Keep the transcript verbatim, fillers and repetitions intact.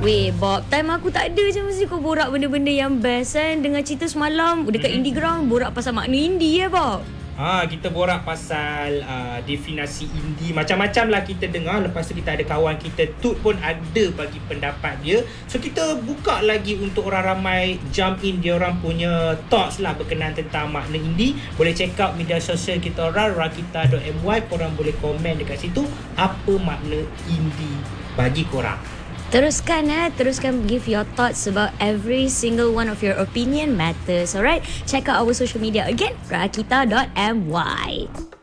Weh Bob, time aku tak ada je mesti kau borak benda-benda yang best kan. Dengan cerita semalam dekat hmm. Indie Ground, borak pasal makna indie ya Bob. Ha, kita borak pasal uh, definasi indie. Macam-macam lah kita dengar. Lepas tu kita ada kawan kita Tut pun ada bagi pendapat dia. So kita buka lagi untuk orang ramai jump in dia orang punya thoughts lah berkenaan tentang makna indie. Boleh check out media sosial kita orang rakita dot my. Korang boleh komen dekat situ apa makna indie bagi korang. Teruskan eh, teruskan give your thoughts about every single one of your opinion matters. Alright, check out our social media again, rakita dot my.